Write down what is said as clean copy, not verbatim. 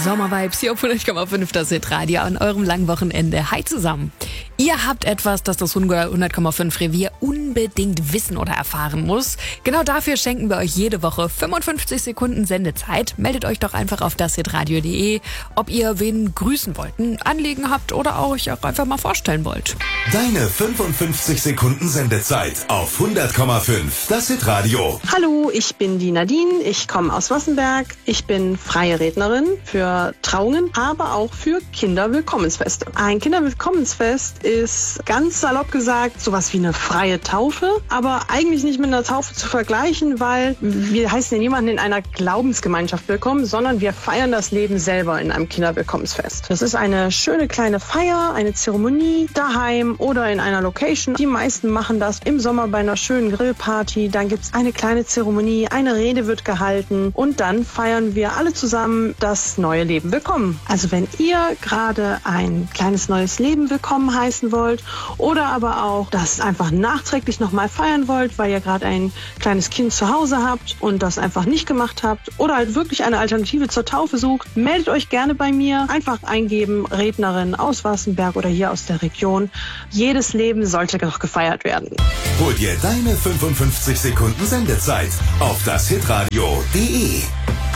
Sommervibes hier auf 100,5 das Hitradio an eurem langen Wochenende. Hi zusammen. Ihr habt etwas, das das 100,5 Revier unbedingt wissen oder erfahren muss. Genau dafür schenken wir euch jede Woche 55 Sekunden Sendezeit. Meldet euch doch einfach auf dashitradio.de, ob ihr wen grüßen wollt, ein Anliegen habt oder euch auch einfach mal vorstellen wollt. Deine 55 Sekunden Sendezeit auf 100,5 das Hitradio. Hallo, ich bin die Nadine. Ich komme aus Wassenberg. Ich bin freie Rednerin für Trauungen, aber auch für Kinderwillkommensfeste. Ein Kinderwillkommensfest ist ganz salopp gesagt sowas wie eine freie Taufe, aber eigentlich nicht mit einer Taufe zu vergleichen, weil wir heißen ja niemanden in einer Glaubensgemeinschaft willkommen, sondern wir feiern das Leben selber in einem Kinderwillkommensfest. Das ist eine schöne kleine Feier, eine Zeremonie daheim oder in einer Location. Die meisten machen das im Sommer bei einer schönen Grillparty. Dann gibt's eine kleine Zeremonie, eine Rede wird gehalten und dann feiern wir alle zusammen das neue Leben willkommen. Also wenn ihr gerade ein kleines neues Leben willkommen heißen wollt oder aber auch das einfach nachträglich nochmal feiern wollt, weil ihr gerade ein kleines Kind zu Hause habt und das einfach nicht gemacht habt oder halt wirklich eine Alternative zur Taufe sucht, meldet euch gerne bei mir. Einfach eingeben, Rednerin aus Wassenberg oder hier aus der Region. Jedes Leben sollte doch gefeiert werden. Hol dir deine 55 Sekunden Sendezeit auf dashitradio.de.